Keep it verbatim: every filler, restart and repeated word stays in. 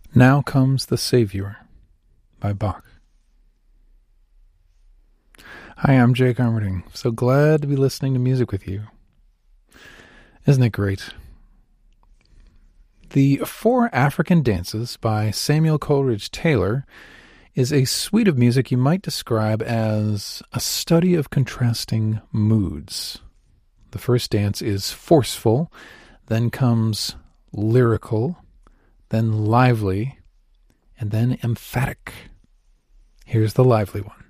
Now Comes the Savior by Bach. Hi, I'm Jake Armerding. So glad to be listening to music with you. Isn't it great? The Four African Dances by Samuel Coleridge Taylor is a suite of music you might describe as a study of contrasting moods. The first dance is forceful, then comes lyrical, then lively, and then emphatic. Here's the lively one.